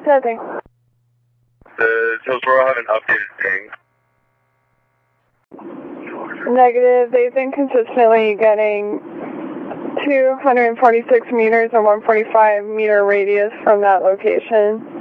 Nothing. Does Hillsborough have an updated ping? Negative. They've been consistently getting 246 meters and 145 meter radius from that location.